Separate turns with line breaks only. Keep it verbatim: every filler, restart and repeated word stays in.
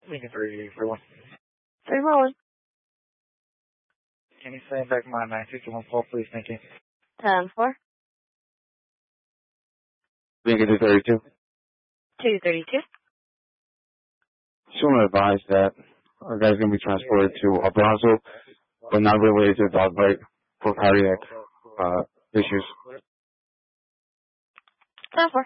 Lincoln three for one.
Three rolling.
Can you send back my nine six one call, please? Thank you.
Ten four.
Lincoln two thirty-two.
Two thirty two.
Just want to advise that our guy's going to be transported to Abrazo, but not related to the dog bite for cardiac uh, issues.
Ten four.